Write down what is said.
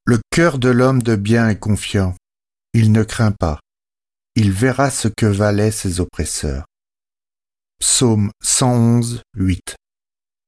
Le cœur de l'homme de bien est confiant. Il ne craint pas. Il verra ce que valaient ses oppresseurs. Psaume 111, 8.